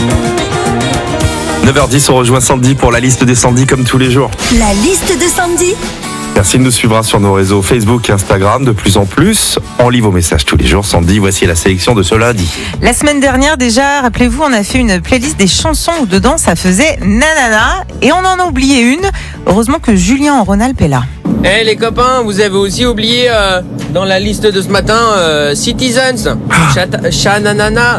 9h10, on rejoint Sandy pour la liste des Sandy comme tous les jours. La liste de Sandy. Merci de nous suivre sur nos réseaux Facebook et Instagram de plus en plus. On lit vos messages tous les jours. Sandy, voici la sélection de ce lundi. La semaine dernière déjà, rappelez-vous, on a fait une playlist des chansons où dedans ça faisait nanana et on en a oublié une. Heureusement que Julien en Rhône-Alpes est là. Les copains, vous avez aussi oublié dans la liste de ce matin Citizens. Chananana.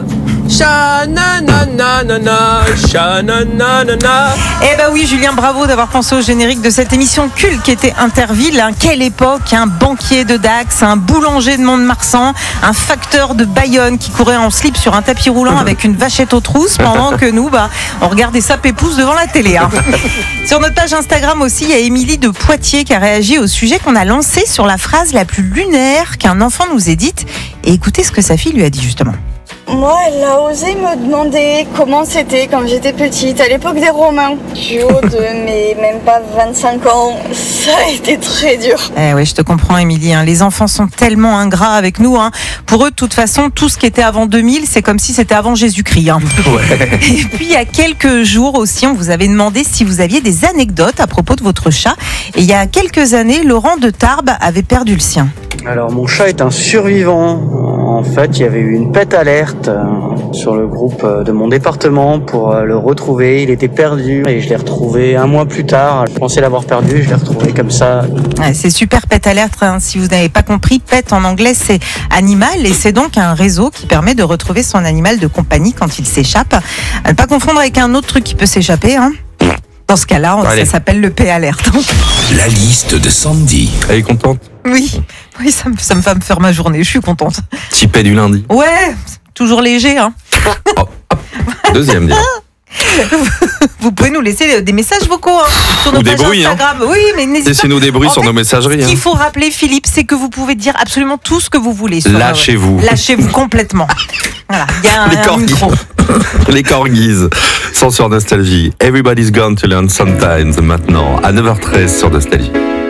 Chananana. Chananana. Eh ben oui, Julien, bravo d'avoir pensé au générique de cette émission culte qui était Interville. Quelle époque, un banquier de Dax, un boulanger de Mont-de-Marsan, un facteur de Bayonne qui courait en slip sur un tapis roulant avec une vachette aux trousses pendant que nous, on regardait ça pépouze devant la télé. Sur notre page Instagram aussi, il y a Émilie de Poitiers qui a réagi au sujet qu'on a lancé sur la phrase la plus lunaire qu'un enfant nous ait dite. Et écoutez ce que sa fille lui a dit justement. Moi, elle a osé me demander comment c'était quand j'étais petite, à l'époque des Romains. Du haut de mes même pas 25 ans, ça a été très dur. Oui, je te comprends, Émilie. Les enfants sont tellement ingrats avec nous. Pour eux, de toute façon, tout ce qui était avant 2000, c'est comme si c'était avant Jésus-Christ. Ouais. Et puis, il y a quelques jours aussi, on vous avait demandé si vous aviez des anecdotes à propos de votre chat. Et il y a quelques années, Laurent de Tarbes avait perdu le sien. Alors mon chat est un survivant. En fait, il y avait eu une pète alerte sur le groupe de mon département pour le retrouver. Il était perdu et je l'ai retrouvé un mois plus tard. Je pensais l'avoir perdu, je l'ai retrouvé comme ça. Ouais, c'est super Pet Alert. Si vous n'avez pas compris, Pet en anglais c'est animal et c'est donc un réseau qui permet de retrouver son animal de compagnie quand il s'échappe. À ne pas confondre avec un autre truc qui peut s'échapper. Dans ce cas-là, ça s'appelle le P Alert. La liste de Sandy. Elle est contente? Oui, ça me va me faire ma journée, je suis contente. Petit paix du lundi. Ouais, toujours léger. Hop. Deuxième dire. Vous pouvez nous laisser des messages vocaux sur nos pages Instagram. Oui, mais n'hésitez pas. Laissez-nous des bruits sur nos messageries. Ce qu'il faut rappeler, Philippe, c'est que vous pouvez dire absolument tout ce que vous voulez. Lâchez-vous. Lâchez-vous complètement. Voilà, il y a un micro. Les corgis sont sur Nostalgie. Everybody's gone to learn sometimes maintenant à 9h13 sur Nostalgie.